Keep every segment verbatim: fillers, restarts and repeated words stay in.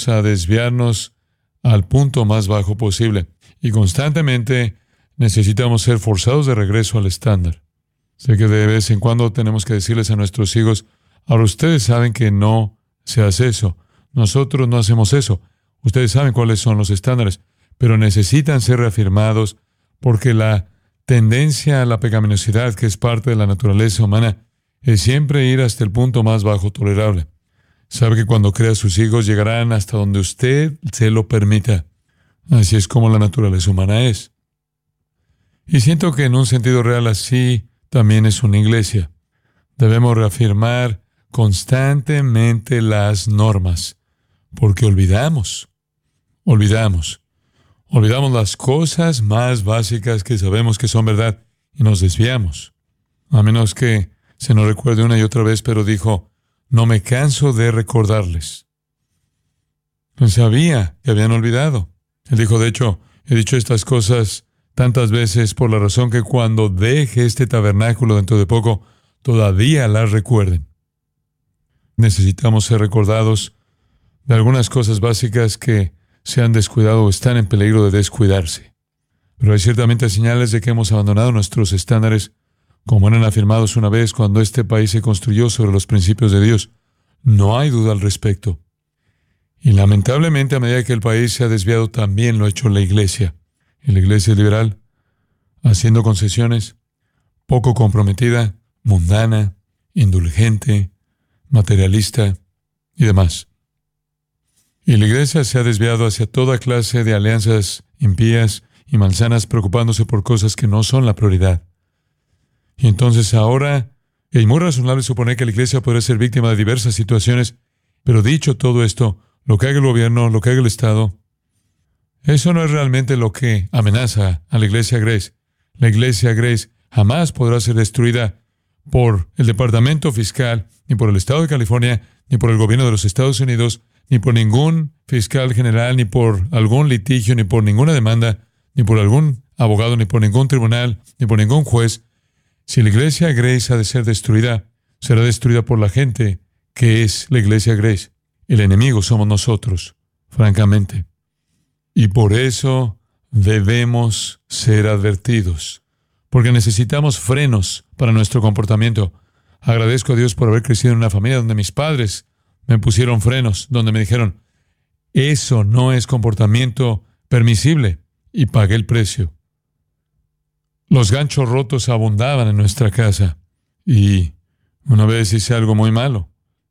tendemos a desviarnos al punto más bajo posible y constantemente necesitamos ser forzados de regreso al estándar. Sé que de vez en cuando tenemos que decirles a nuestros hijos, ahora ustedes saben que no se hace eso. Nosotros no hacemos eso. Ustedes saben cuáles son los estándares, pero necesitan ser reafirmados porque la tendencia a la pecaminosidad, que es parte de la naturaleza humana, es siempre ir hasta el punto más bajo tolerable. Sabe que cuando crea a sus hijos llegarán hasta donde usted se lo permita. Así es como la naturaleza humana es. Y siento que en un sentido real así también es una iglesia. Debemos reafirmar constantemente las normas, porque olvidamos, olvidamos, olvidamos las cosas más básicas que sabemos que son verdad y nos desviamos. A menos que se nos recuerde una y otra vez, pero dijo, no me canso de recordarles. Él sabía que habían olvidado. Él dijo, de hecho, he dicho estas cosas tantas veces por la razón que cuando deje este tabernáculo dentro de poco, todavía las recuerden. Necesitamos ser recordados de algunas cosas básicas que se han descuidado o están en peligro de descuidarse. Pero hay ciertamente señales de que hemos abandonado nuestros estándares, como eran afirmados una vez cuando este país se construyó sobre los principios de Dios. No hay duda al respecto. Y lamentablemente, a medida que el país se ha desviado, también lo ha hecho la iglesia. Y la iglesia liberal, haciendo concesiones, poco comprometida, mundana, indulgente, materialista y demás. Y la iglesia se ha desviado hacia toda clase de alianzas impías y malsanas, preocupándose por cosas que no son la prioridad. Y entonces ahora, es muy razonable suponer que la iglesia podrá ser víctima de diversas situaciones, pero dicho todo esto, lo que haga el gobierno, lo que haga el Estado, eso no es realmente lo que amenaza a la iglesia Grace. La iglesia Grace jamás podrá ser destruida por el Departamento Fiscal, ni por el Estado de California, ni por el gobierno de los Estados Unidos, ni por ningún fiscal general, ni por algún litigio, ni por ninguna demanda, ni por algún abogado, ni por ningún tribunal, ni por ningún juez. Si la iglesia Grace ha de ser destruida, será destruida por la gente que es la iglesia Grace. El enemigo somos nosotros, francamente. Y por eso debemos ser advertidos, porque necesitamos frenos para nuestro comportamiento. Agradezco a Dios por haber crecido en una familia donde mis padres me pusieron frenos, donde me dijeron, eso no es comportamiento permisible, y pagué el precio. Los ganchos rotos abundaban en nuestra casa, y una vez hice algo muy malo.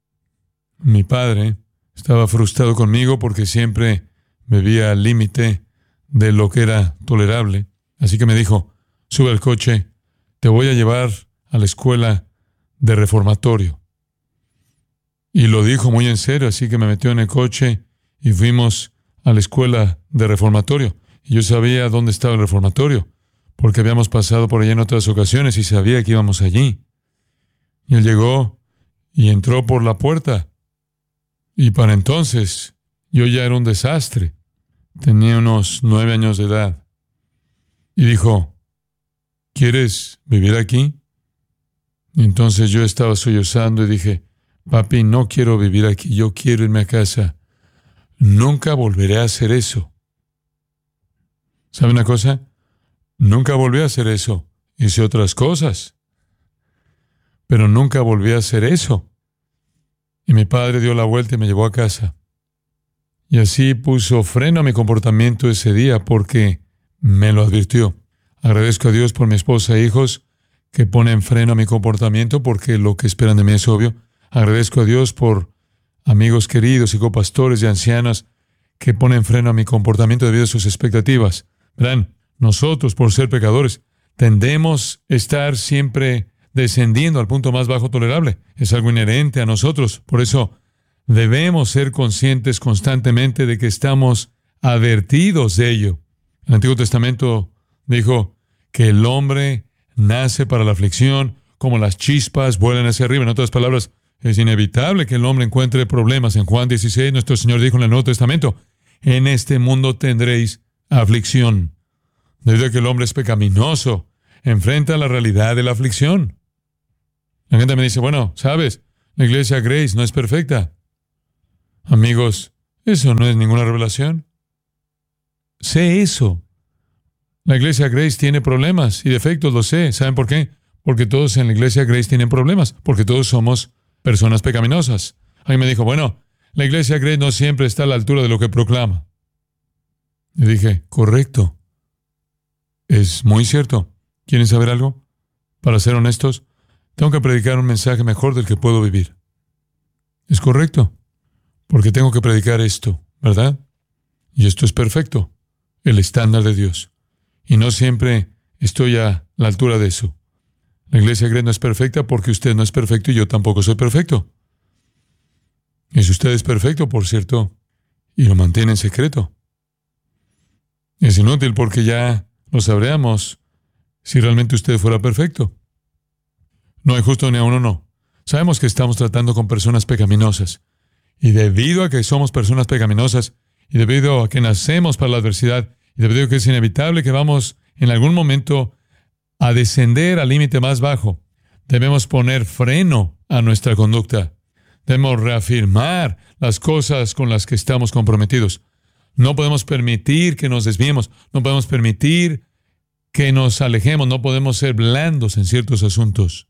Mi padre estaba frustrado conmigo porque siempre bebía al límite de lo que era tolerable. Así que me dijo, sube al coche, te voy a llevar a la escuela de reformatorio. Y lo dijo muy en serio, así que me metió en el coche y fuimos a la escuela de reformatorio. Y yo sabía dónde estaba el reformatorio, porque habíamos pasado por allí en otras ocasiones y sabía que íbamos allí. Y él llegó y entró por la puerta. Y para entonces yo ya era un desastre. Tenía unos nueve años de edad. Y dijo, ¿quieres vivir aquí? Y entonces yo estaba sollozando y dije, papi, no quiero vivir aquí, yo quiero irme a casa. Nunca volveré a hacer eso. ¿Sabe una cosa? Nunca volví a hacer eso. Hice otras cosas. Pero nunca volví a hacer eso. Y mi padre dio la vuelta y me llevó a casa. Y así puso freno a mi comportamiento ese día porque me lo advirtió. Agradezco a Dios por mi esposa e hijos que ponen freno a mi comportamiento porque lo que esperan de mí es obvio. Agradezco a Dios por amigos queridos y copastores y ancianos que ponen freno a mi comportamiento debido a sus expectativas. Verán, nosotros, por ser pecadores, tendemos a estar siempre descendiendo al punto más bajo tolerable. Es algo inherente a nosotros. Por eso debemos ser conscientes constantemente de que estamos advertidos de ello. El Antiguo Testamento dijo que el hombre nace para la aflicción, como las chispas vuelan hacia arriba. En otras palabras, es inevitable que el hombre encuentre problemas. En Juan dieciséis, nuestro Señor dijo en el Nuevo Testamento, en este mundo tendréis aflicción. Debido a que el hombre es pecaminoso, enfrenta la realidad de la aflicción. La gente me dice, bueno, ¿sabes? La iglesia Grace no es perfecta. Amigos, Eso no es ninguna revelación. Sé eso. La iglesia Grace tiene problemas y defectos, lo sé. ¿Saben por qué? Porque todos en la iglesia Grace tienen problemas, porque todos somos personas pecaminosas. Alguien me dijo, bueno, la iglesia Grace no siempre está a la altura de lo que proclama. Y dije, correcto. Es muy cierto. ¿Quieren saber algo? Para ser honestos, tengo que predicar un mensaje mejor del que puedo vivir. Es correcto. Porque tengo que predicar esto, ¿verdad? Y esto es perfecto. El estándar de Dios. Y no siempre estoy a la altura de eso. La iglesia Grace no es perfecta porque usted no es perfecto y yo tampoco soy perfecto. Y si usted es perfecto, por cierto, y lo mantiene en secreto, es inútil porque ya lo sabríamos si realmente usted fuera perfecto. No hay justo ni a uno, no. Sabemos que estamos tratando con personas pecaminosas. Y debido a que somos personas pecaminosas, y debido a que nacemos para la adversidad, y debido a que es inevitable que vamos en algún momento a descender al límite más bajo, debemos poner freno a nuestra conducta. Debemos reafirmar las cosas con las que estamos comprometidos. No podemos permitir que nos desviemos. No podemos permitir que nos alejemos. No podemos ser blandos en ciertos asuntos.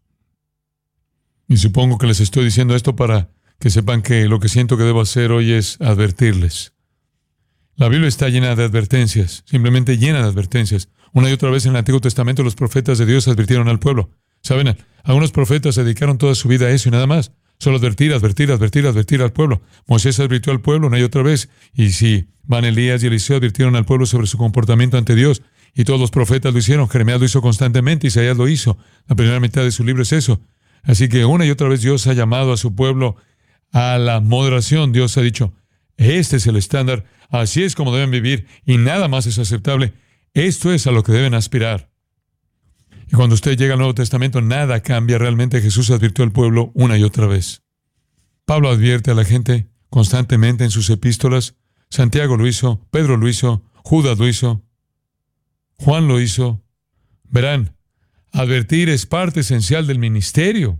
Y supongo que les estoy diciendo esto para que sepan que lo que siento que debo hacer hoy es advertirles. La Biblia está llena de advertencias, simplemente llena de advertencias. Una y otra vez en el Antiguo Testamento los profetas de Dios advirtieron al pueblo. ¿Saben? Algunos profetas se dedicaron toda su vida a eso y nada más. Solo advertir, advertir, advertir, advertir al pueblo. Moisés advirtió al pueblo una y otra vez. Y si Van Elías y Eliseo advirtieron al pueblo sobre su comportamiento ante Dios. Y todos los profetas lo hicieron. Jeremías lo hizo constantemente. Isaías lo hizo. La primera mitad de su libro es eso. Así que una y otra vez Dios ha llamado a su pueblo a la moderación. Dios ha dicho, este es el estándar. Así es como deben vivir. Y nada más es aceptable. Esto es a lo que deben aspirar. Y cuando usted llega al Nuevo Testamento, nada cambia. Realmente Jesús advirtió al pueblo una y otra vez. Pablo advierte a la gente constantemente en sus epístolas. Santiago lo hizo, Pedro lo hizo, Judas lo hizo, Juan lo hizo. Verán, advertir es parte esencial del ministerio.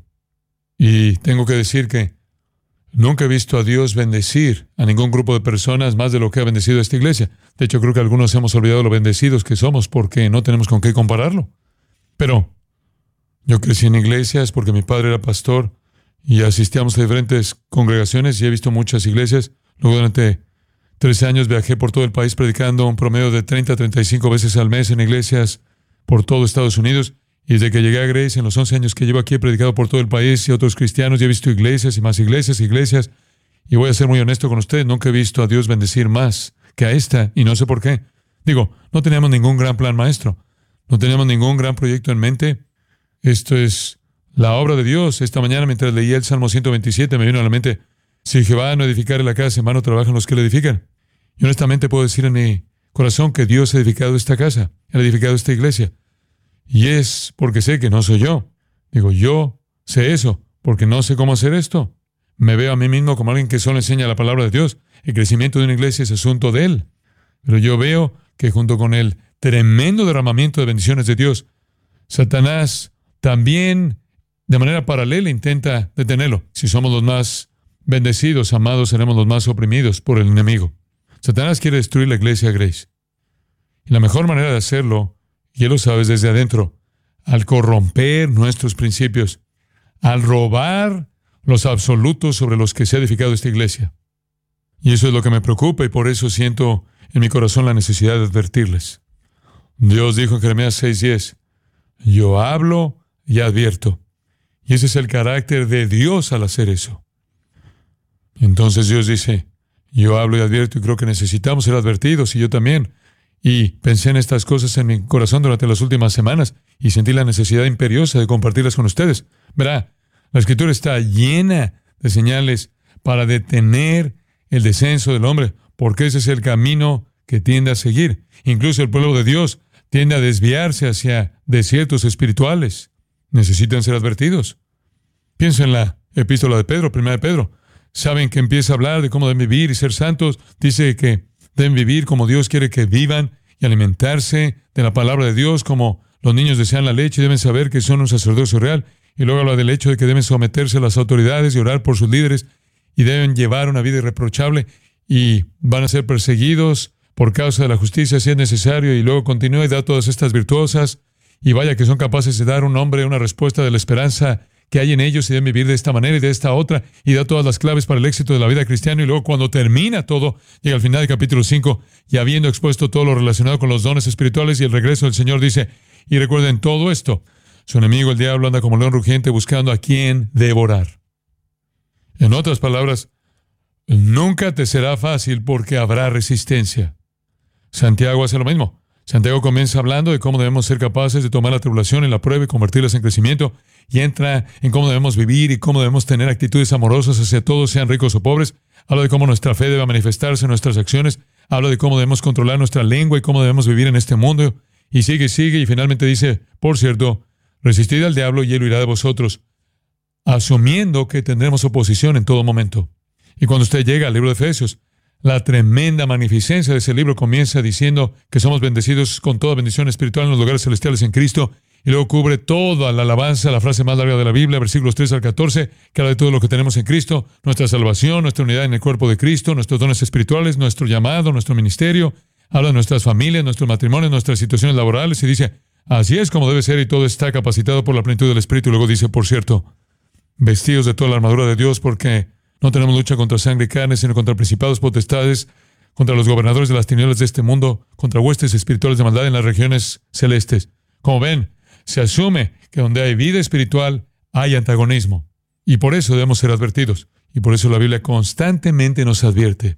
Y tengo que decir que nunca he visto a Dios bendecir a ningún grupo de personas más de lo que ha bendecido a esta iglesia. De hecho, creo que algunos hemos olvidado lo bendecidos que somos porque no tenemos con qué compararlo. Pero yo crecí en iglesias porque mi padre era pastor y asistíamos a diferentes congregaciones y he visto muchas iglesias. Luego durante trece años viajé por todo el país predicando un promedio de treinta a treinta y cinco veces al mes en iglesias por todo Estados Unidos. Y desde que llegué a Grace, en los once años que llevo aquí, he predicado por todo el país y otros cristianos y he visto iglesias y más iglesias, iglesias. Y voy a ser muy honesto con ustedes, nunca he visto a Dios bendecir más que a esta y no sé por qué. Digo, no teníamos ningún gran plan maestro. No teníamos ningún gran proyecto en mente. Esto es la obra de Dios. Esta mañana, mientras leía el Salmo ciento veintisiete, me vino a la mente, si Jehová no edificare la casa, en vano trabajan los que la edifican. Y honestamente puedo decir en mi corazón que Dios ha edificado esta casa, ha edificado esta iglesia. Y es porque sé que no soy yo. Digo, yo sé eso, porque no sé cómo hacer esto. Me veo a mí mismo como alguien que solo enseña la palabra de Dios. El crecimiento de una iglesia es asunto de Él. Pero yo veo que junto con el tremendo derramamiento de bendiciones de Dios, Satanás también de manera paralela intenta detenerlo. Si somos los más bendecidos, amados, seremos los más oprimidos por el enemigo. Satanás quiere destruir la iglesia Grace. Y la mejor manera de hacerlo, y él lo sabes desde adentro, al corromper nuestros principios, al robar los absolutos sobre los que se ha edificado esta iglesia. Y eso es lo que me preocupa y por eso siento en mi corazón la necesidad de advertirles. Dios dijo en Jeremías seis diez, yo hablo y advierto. Y ese es el carácter de Dios al hacer eso. Entonces Dios dice, yo hablo y advierto y creo que necesitamos ser advertidos y yo también. Y pensé en estas cosas en mi corazón durante las últimas semanas y sentí la necesidad imperiosa de compartirlas con ustedes. Verá, la Escritura está llena de señales para detener el descenso del hombre, porque ese es el camino que tiende a seguir. Incluso el pueblo de Dios tiende a desviarse hacia desiertos espirituales. Necesitan ser advertidos. Piensa en la epístola de Pedro, primera de Pedro. Saben que empieza a hablar de cómo deben vivir y ser santos. Dice que deben vivir como Dios quiere que vivan y alimentarse de la palabra de Dios como los niños desean la leche y deben saber que son un sacerdocio real. Y luego habla del hecho de que deben someterse a las autoridades y orar por sus líderes y deben llevar una vida irreprochable y van a ser perseguidos por causa de la justicia si es necesario, y luego continúa y da todas estas virtuosas, y vaya que son capaces de dar a un hombre una respuesta de la esperanza que hay en ellos y deben vivir de esta manera y de esta otra, y da todas las claves para el éxito de la vida cristiana. Y luego cuando termina todo, llega al final del capítulo cinco, y habiendo expuesto todo lo relacionado con los dones espirituales y el regreso del Señor, dice, y recuerden todo esto, su enemigo el diablo anda como león rugiente buscando a quien devorar. En otras palabras, nunca te será fácil porque habrá resistencia. Santiago hace lo mismo. Santiago comienza hablando de cómo debemos ser capaces de tomar la tribulación y la prueba y convertirlas en crecimiento, y entra en cómo debemos vivir y cómo debemos tener actitudes amorosas hacia todos, sean ricos o pobres. Habla de cómo nuestra fe debe manifestarse en nuestras acciones. Habla de cómo debemos controlar nuestra lengua y cómo debemos vivir en este mundo. Y sigue, sigue, y finalmente dice, por cierto, resistid al diablo y él huirá de vosotros, asumiendo que tendremos oposición en todo momento. Y cuando usted llega al libro de Efesios, la tremenda magnificencia de ese libro comienza diciendo que somos bendecidos con toda bendición espiritual en los lugares celestiales en Cristo, y luego cubre toda la alabanza, la frase más larga de la Biblia, versículos tres al catorce, que habla de todo lo que tenemos en Cristo, nuestra salvación, nuestra unidad en el cuerpo de Cristo, nuestros dones espirituales, nuestro llamado, nuestro ministerio. Habla de nuestras familias, nuestros matrimonios, nuestras situaciones laborales, y dice, así es como debe ser, y todo está capacitado por la plenitud del Espíritu. Y luego dice, por cierto, vestidos de toda la armadura de Dios, porque no tenemos lucha contra sangre y carne, sino contra principados, potestades, contra los gobernadores de las tinieblas de este mundo, contra huestes espirituales de maldad en las regiones celestes. Como ven, se asume que donde hay vida espiritual, hay antagonismo. Y por eso debemos ser advertidos. Y por eso la Biblia constantemente nos advierte.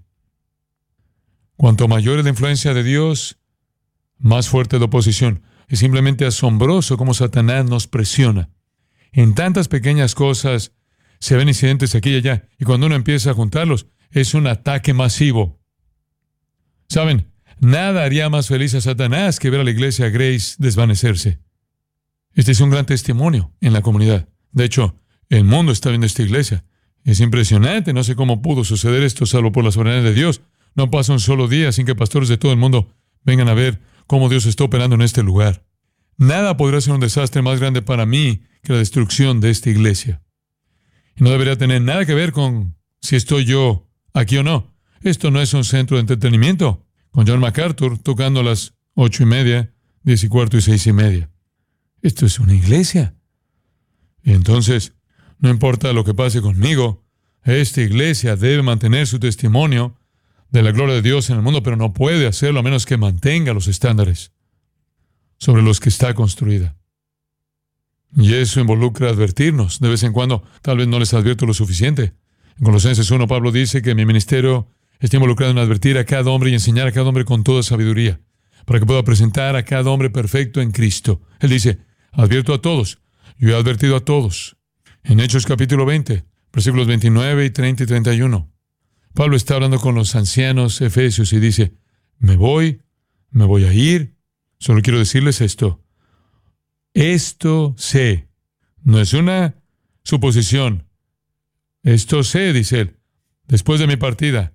Cuanto mayor es la influencia de Dios, más fuerte es la oposición. Es simplemente asombroso cómo Satanás nos presiona. En tantas pequeñas cosas se ven incidentes aquí y allá, y cuando uno empieza a juntarlos, es un ataque masivo. ¿Saben? Nada haría más feliz a Satanás que ver a la iglesia Grace desvanecerse. Este es un gran testimonio en la comunidad. De hecho, el mundo está viendo esta iglesia. Es impresionante, no sé cómo pudo suceder esto, salvo por la soberanía de Dios. No pasa un solo día sin que pastores de todo el mundo vengan a ver cómo Dios está operando en este lugar. Nada podrá ser un desastre más grande para mí que la destrucción de esta iglesia. Y no debería tener nada que ver con si estoy yo aquí o no. Esto no es un centro de entretenimiento, con John MacArthur tocando a las ocho y media, diez y cuarto y seis y media. Esto es una iglesia. Y entonces, no importa lo que pase conmigo, esta iglesia debe mantener su testimonio de la gloria de Dios en el mundo, pero no puede hacerlo a menos que mantenga los estándares sobre los que está construida. Y eso involucra advertirnos. De vez en cuando, tal vez no les advierto lo suficiente. En Colosenses uno, Pablo dice que mi ministerio está involucrado en advertir a cada hombre y enseñar a cada hombre con toda sabiduría, para que pueda presentar a cada hombre perfecto en Cristo. Él dice, advierto a todos. Yo he advertido a todos. En Hechos capítulo veinte, versículos veintinueve y treinta y treinta y uno. Pablo está hablando con los ancianos efesios y dice, me voy, me voy a ir. Solo quiero decirles esto. Esto sé. No es una suposición. Esto sé, dice él. Después de mi partida,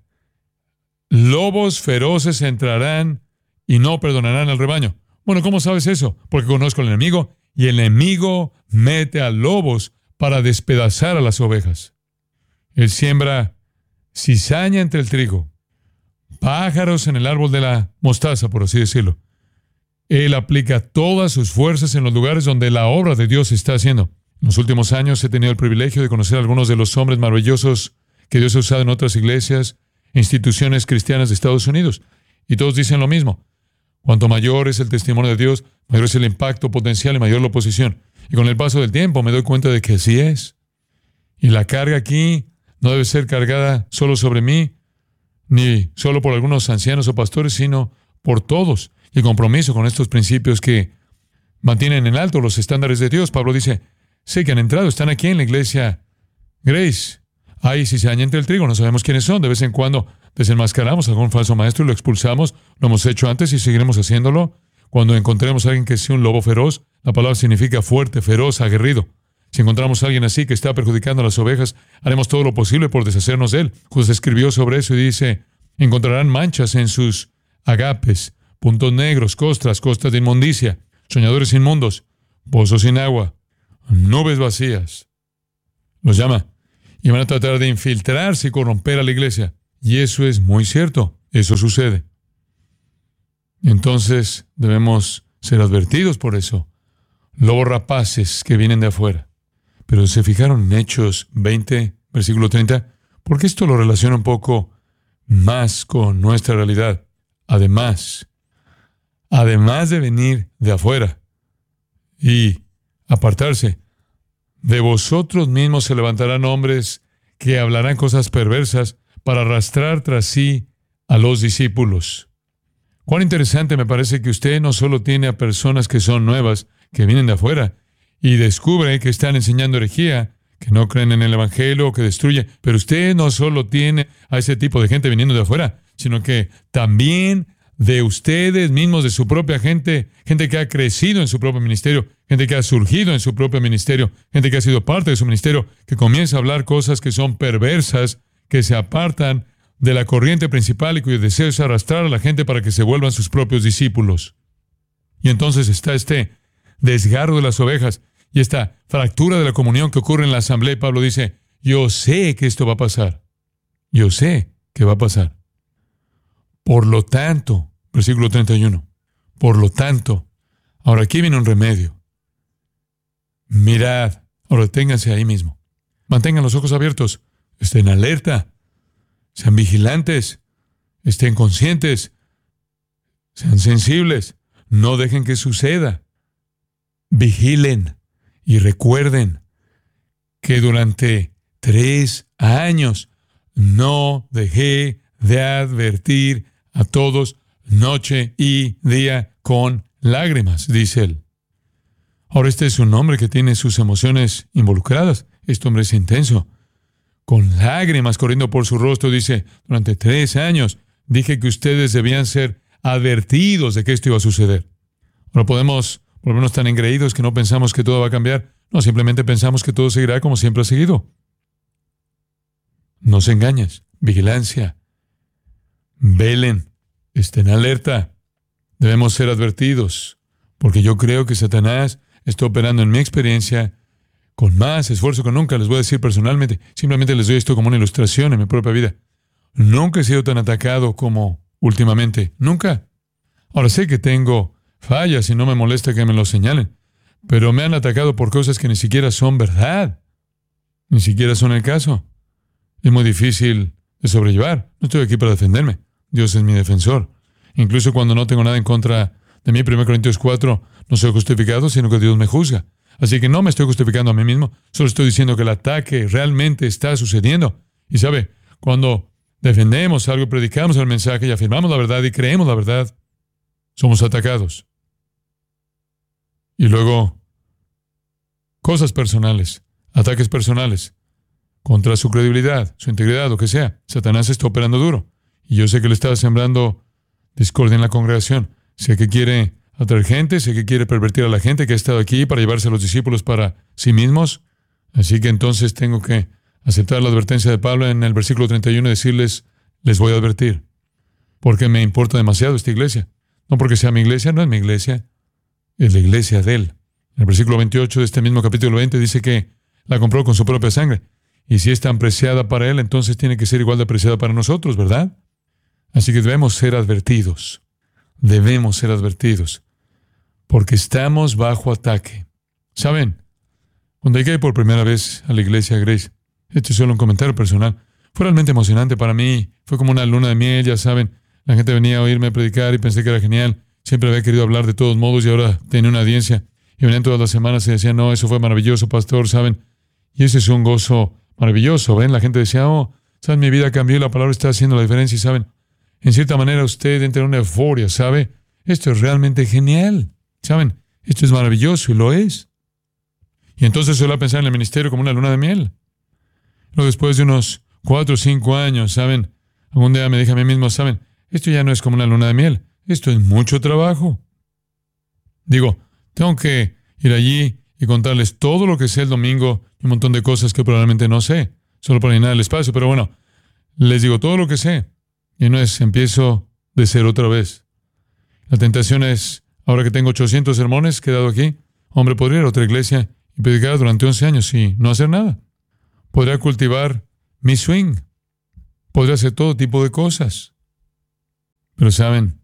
lobos feroces entrarán y no perdonarán al rebaño. Bueno, ¿cómo sabes eso? Porque conozco al enemigo y el enemigo mete a lobos para despedazar a las ovejas. Él siembra cizaña entre el trigo, pájaros en el árbol de la mostaza, por así decirlo. Él aplica todas sus fuerzas en los lugares donde la obra de Dios se está haciendo. En los últimos años he tenido el privilegio de conocer a algunos de los hombres maravillosos que Dios ha usado en otras iglesias e instituciones cristianas de Estados Unidos. Y todos dicen lo mismo. Cuanto mayor es el testimonio de Dios, mayor es el impacto potencial y mayor la oposición. Y con el paso del tiempo me doy cuenta de que así es. Y la carga aquí no debe ser cargada solo sobre mí, ni solo por algunos ancianos o pastores, sino por todos. Y el compromiso con estos principios que mantienen en alto los estándares de Dios. Pablo dice, sé que han entrado, están aquí en la iglesia Grace. Hay cizaña entre el trigo, no sabemos quiénes son. De vez en cuando desenmascaramos a algún falso maestro y lo expulsamos. Lo hemos hecho antes y seguiremos haciéndolo. Cuando encontremos a alguien que sea un lobo feroz, la palabra significa fuerte, feroz, aguerrido. Si encontramos a alguien así que está perjudicando a las ovejas, haremos todo lo posible por deshacernos de él. José escribió sobre eso y dice, encontrarán manchas en sus agapes, puntos negros, costras, costas de inmundicia, soñadores inmundos, pozos sin agua, nubes vacías. Los llama y van a tratar de infiltrarse y corromper a la iglesia. Y eso es muy cierto. Eso sucede. Entonces debemos ser advertidos por eso. Lobos rapaces que vienen de afuera. Pero se fijaron en Hechos veinte, versículo treinta, porque esto lo relaciona un poco más con nuestra realidad. Además, además de venir de afuera y apartarse, de vosotros mismos se levantarán hombres que hablarán cosas perversas para arrastrar tras sí a los discípulos. Cuán interesante me parece que usted no solo tiene a personas que son nuevas, que vienen de afuera, y descubre que están enseñando herejía, que no creen en el Evangelio o que destruye, pero usted no solo tiene a ese tipo de gente viniendo de afuera, sino que también de ustedes mismos, de su propia gente, gente que ha crecido en su propio ministerio, gente que ha surgido en su propio ministerio, gente que ha sido parte de su ministerio, que comienza a hablar cosas que son perversas, que se apartan de la corriente principal y cuyo deseo es arrastrar a la gente para que se vuelvan sus propios discípulos. Y entonces está este desgarro de las ovejas y esta fractura de la comunión que ocurre en la asamblea. Y Pablo dice, yo sé que esto va a pasar. Yo sé que va a pasar. Por lo tanto, versículo treinta y uno, por lo tanto, ahora aquí viene un remedio. Mirad, ahora deténganse ahí mismo. Mantengan los ojos abiertos, estén alerta, sean vigilantes, estén conscientes, sean sensibles, no dejen que suceda. Vigilen y recuerden que durante tres años no dejé de advertir a todos noche y día con lágrimas, dice él. Ahora este es un hombre que tiene sus emociones involucradas. Este hombre es intenso. Con lágrimas corriendo por su rostro, dice, durante tres años dije que ustedes debían ser advertidos de que esto iba a suceder. No podemos volvernos tan engreídos que no pensamos que todo va a cambiar. No, simplemente pensamos que todo seguirá como siempre ha seguido. No se engañes. Vigilancia. Velen. Estén alerta. Debemos ser advertidos, porque yo creo que Satanás está operando en mi experiencia con más esfuerzo que nunca. Les voy a decir personalmente, simplemente les doy esto como una ilustración en mi propia vida. Nunca he sido tan atacado como últimamente. Nunca. Ahora sé que tengo fallas y no me molesta que me lo señalen, pero me han atacado por cosas que ni siquiera son verdad. Ni siquiera son el caso. Es muy difícil de sobrellevar. No estoy aquí para defenderme. Dios es mi defensor. Incluso cuando no tengo nada en contra de mí, primero Corintios cuatro, no soy justificado, sino que Dios me juzga. Así que no me estoy justificando a mí mismo, solo estoy diciendo que el ataque realmente está sucediendo. Y sabe, cuando defendemos algo, predicamos el mensaje y afirmamos la verdad y creemos la verdad, somos atacados. Y luego, cosas personales, ataques personales, contra su credibilidad, su integridad, lo que sea. Satanás está operando duro. Y yo sé que le está sembrando discordia en la congregación. Sé que quiere atraer gente, sé que quiere pervertir a la gente que ha estado aquí para llevarse a los discípulos para sí mismos. Así que entonces tengo que aceptar la advertencia de Pablo en el versículo treinta y uno y decirles, les voy a advertir, porque me importa demasiado esta iglesia. No porque sea mi iglesia, no es mi iglesia, es la iglesia de él. En el versículo veintiocho de este mismo capítulo veinte dice que la compró con su propia sangre. Y si es tan preciada para él, entonces tiene que ser igual de preciada para nosotros, ¿verdad? Así que debemos ser advertidos. Debemos ser advertidos. Porque estamos bajo ataque. ¿Saben? Cuando llegué por primera vez a la iglesia Grace, este es solo un comentario personal, fue realmente emocionante para mí. Fue como una luna de miel, ya saben. La gente venía a oírme predicar y pensé que era genial. Siempre había querido hablar de todos modos y ahora tenía una audiencia. Y venían todas las semanas y decían, no, eso fue maravilloso, pastor, ¿saben? Y ese es un gozo maravilloso, ¿ven? La gente decía, oh, ¿saben? Mi vida cambió y la palabra está haciendo la diferencia y, ¿saben? En cierta manera usted entra en una euforia, ¿sabe? Esto es realmente genial, ¿saben? Esto es maravilloso y lo es. Y entonces suelo pensar en el ministerio como una luna de miel. Luego después de unos cuatro o cinco años, ¿saben? Algún día me dije a mí mismo, ¿saben? Esto ya no es como una luna de miel. Esto es mucho trabajo. Digo, tengo que ir allí y contarles todo lo que sé el domingo y un montón de cosas que probablemente no sé, solo para llenar el espacio. Pero bueno, les digo todo lo que sé. Y no es, empiezo de cero otra vez. La tentación es, ahora que tengo ochocientos sermones, quedado aquí, hombre, podría ir a otra iglesia y predicar durante once años y no hacer nada. Podría cultivar mi swing. Podría hacer todo tipo de cosas. Pero saben,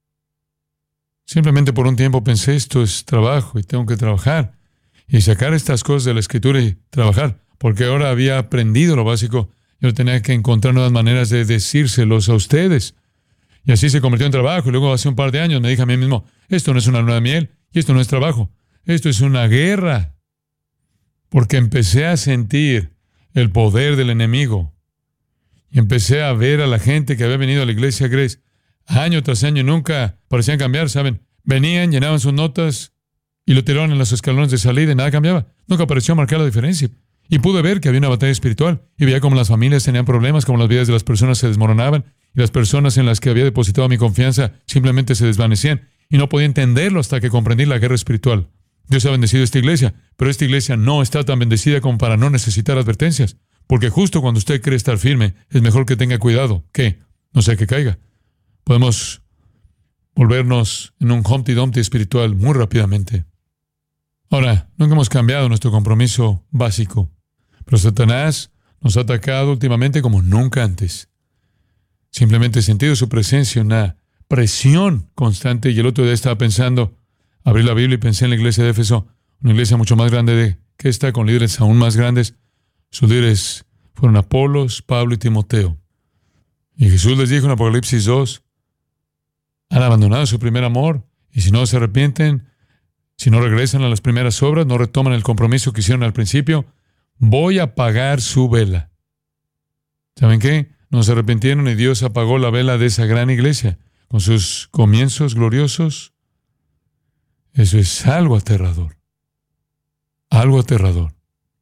simplemente por un tiempo pensé, esto es trabajo y tengo que trabajar y sacar estas cosas de la Escritura y trabajar, porque ahora había aprendido lo básico. Yo tenía que encontrar nuevas maneras de decírselos a ustedes. Y así se convirtió en trabajo. Y luego hace un par de años me dije a mí mismo, esto no es una luna de miel y esto no es trabajo. Esto es una guerra. Porque empecé a sentir el poder del enemigo. Y empecé a ver a la gente que había venido a la iglesia Grace año tras año y nunca parecían cambiar, ¿saben? Venían, llenaban sus notas y lo tiraron en los escalones de salida y nada cambiaba. Nunca pareció marcar la diferencia. Y pude ver que había una batalla espiritual. Y veía cómo las familias tenían problemas, cómo las vidas de las personas se desmoronaban y las personas en las que había depositado mi confianza simplemente se desvanecían. Y no podía entenderlo hasta que comprendí la guerra espiritual. Dios ha bendecido esta iglesia, pero esta iglesia no está tan bendecida como para no necesitar advertencias. Porque justo cuando usted cree estar firme, es mejor que tenga cuidado. ¿Qué? No sea que caiga. Podemos volvernos en un Humpty Dumpty espiritual muy rápidamente. Ahora, nunca hemos cambiado nuestro compromiso básico, pero Satanás nos ha atacado últimamente como nunca antes. Simplemente he sentido su presencia, una presión constante, y el otro día estaba pensando, abrí la Biblia y pensé en la iglesia de Éfeso, una iglesia mucho más grande de, que esta, con líderes aún más grandes. Sus líderes fueron Apolos, Pablo y Timoteo. Y Jesús les dijo en Apocalipsis dos, han abandonado su primer amor, y si no se arrepienten, si no regresan a las primeras obras, no retoman el compromiso que hicieron al principio, voy a apagar su vela. ¿Saben qué? No se arrepintieron y Dios apagó la vela de esa gran iglesia con sus comienzos gloriosos. Eso es algo aterrador. Algo aterrador.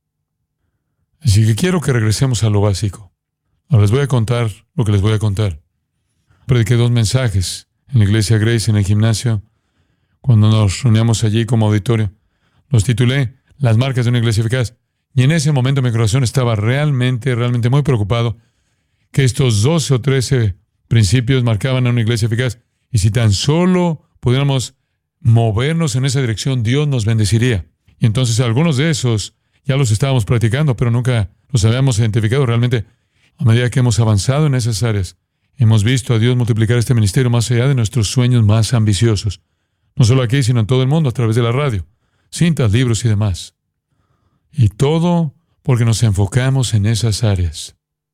Así que quiero que regresemos a lo básico. Ahora les voy a contar lo que les voy a contar. Prediqué dos mensajes en la iglesia Grace, en el gimnasio, cuando nos reuníamos allí como auditorio. Los titulé Las marcas de una iglesia eficaz. Y en ese momento mi corazón estaba realmente, realmente muy preocupado que estos doce o trece principios marcaban a una iglesia eficaz. Y si tan solo pudiéramos movernos en esa dirección, Dios nos bendeciría. Y entonces algunos de esos ya los estábamos practicando, pero nunca los habíamos identificado realmente. A medida que hemos avanzado en esas áreas, hemos visto a Dios multiplicar este ministerio más allá de nuestros sueños más ambiciosos. No solo aquí, sino en todo el mundo, a través de la radio, cintas, libros y demás. Y todo porque nos enfocamos en esas áreas.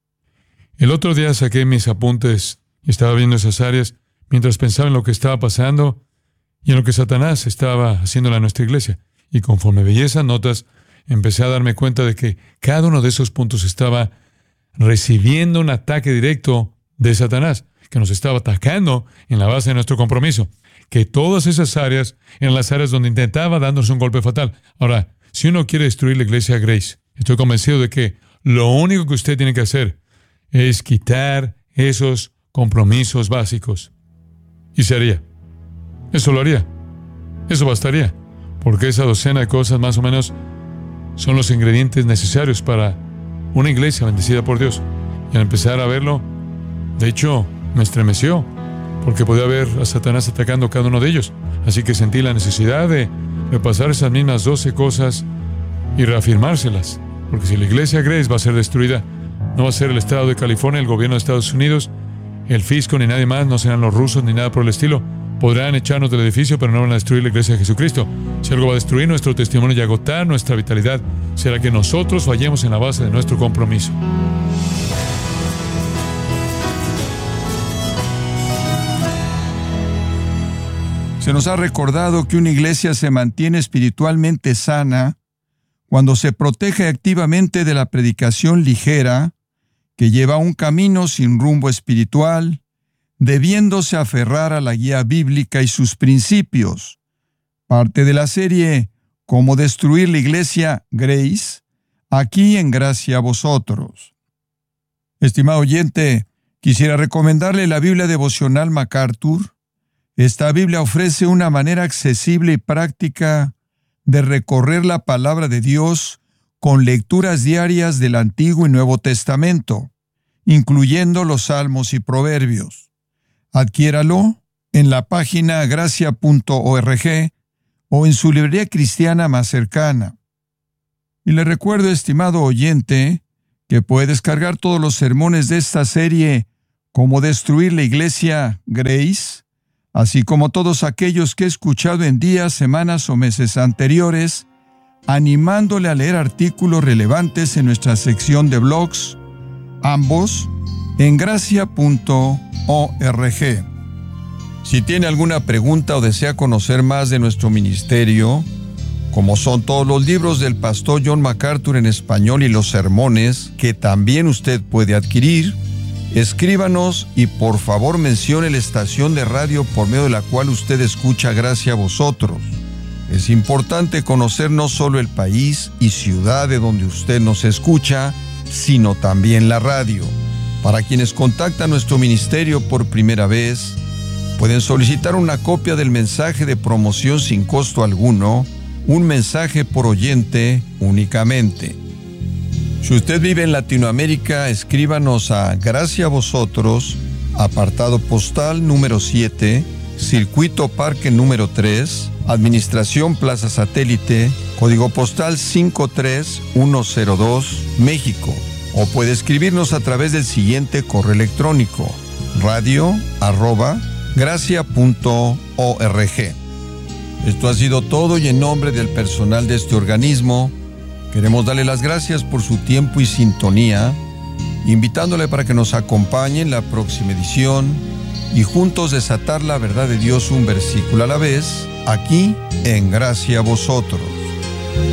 El otro día saqué mis apuntes y estaba viendo esas áreas mientras pensaba en lo que estaba pasando y en lo que Satanás estaba haciendo en nuestra iglesia. Y conforme veía esas notas, empecé a darme cuenta de que cada uno de esos puntos estaba recibiendo un ataque directo de Satanás, que nos estaba atacando en la base de nuestro compromiso. Que todas esas áreas eran las áreas donde intentaba darnos un golpe fatal. Ahora, si uno quiere destruir la iglesia Grace, estoy convencido de que lo único que usted tiene que hacer es quitar esos compromisos básicos. Y se haría. Eso lo haría. Eso bastaría. Porque esa docena de cosas más o menos son los ingredientes necesarios para una iglesia bendecida por Dios. Y al empezar a verlo, de hecho, me estremeció, porque podía ver a Satanás atacando cada uno de ellos. Así que sentí la necesidad de repasar esas mismas doce cosas y reafirmárselas. Porque si la iglesia Grace va a ser destruida, no va a ser el estado de California, el gobierno de Estados Unidos, el fisco ni nadie más, no serán los rusos ni nada por el estilo. Podrán echarnos del edificio, pero no van a destruir la iglesia de Jesucristo. Si algo va a destruir nuestro testimonio y agotar nuestra vitalidad, será que nosotros fallemos en la base de nuestro compromiso. Se nos ha recordado que una iglesia se mantiene espiritualmente sana cuando se protege activamente de la predicación ligera que lleva a un camino sin rumbo espiritual, debiéndose aferrar a la guía bíblica y sus principios. Parte de la serie Cómo destruir la iglesia Grace, aquí en Gracia a Vosotros. Estimado oyente, quisiera recomendarle la Biblia devocional MacArthur. Esta Biblia ofrece una manera accesible y práctica de recorrer la palabra de Dios con lecturas diarias del Antiguo y Nuevo Testamento, incluyendo los Salmos y Proverbios. Adquiéralo en la página gracia punto org o en su librería cristiana más cercana. Y le recuerdo, estimado oyente, que que puede descargar todos los sermones de esta serie, Cómo destruir la iglesia Grace, así como todos aquellos que he escuchado en días, semanas o meses anteriores, animándole a leer artículos relevantes en nuestra sección de blogs, ambos en gracia punto org. Si tiene alguna pregunta o desea conocer más de nuestro ministerio, como son todos los libros del pastor John MacArthur en español y los sermones que también usted puede adquirir, escríbanos y por favor mencione la estación de radio por medio de la cual usted escucha Gracia a Vosotros. Es importante conocer no solo el país y ciudad de donde usted nos escucha, sino también la radio. Para quienes contactan nuestro ministerio por primera vez, pueden solicitar una copia del mensaje de promoción sin costo alguno, un mensaje por oyente únicamente. Si usted vive en Latinoamérica, escríbanos a Gracia a Vosotros, apartado postal número siete, Circuito Parque número tres, Administración Plaza Satélite, código postal cinco tres uno cero dos, México. O puede escribirnos a través del siguiente correo electrónico, radio arroba gracia punto org. Esto ha sido todo y en nombre del personal de este organismo, queremos darle las gracias por su tiempo y sintonía, invitándole para que nos acompañe en la próxima edición y juntos desatar la verdad de Dios un versículo a la vez, aquí en Gracia a Vosotros.